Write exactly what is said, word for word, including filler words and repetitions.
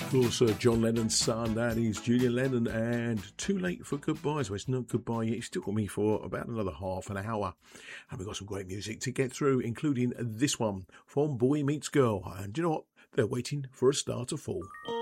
Of course, uh, John Lennon's son, that is Julian Lennon, and Too Late for Goodbyes. Well, it's not goodbye yet. It's still got me for about another half an hour. And we've got some great music to get through, including this one from Boy Meets Girl. And you know what? They're waiting for a star to fall.